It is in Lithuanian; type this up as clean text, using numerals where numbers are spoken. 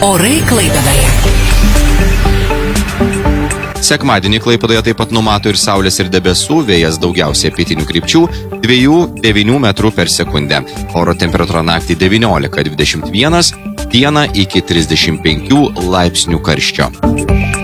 Orai Klaipėdoje. Sekmadienį Klaipėdoje taip pat numato ir saulės ir debesų, vėjas daugiausiai pietinių krypčių 2–9 metrų per sekundę. Oro temperatūra naktį 19–21, dieną iki 35 laipsnių karščio.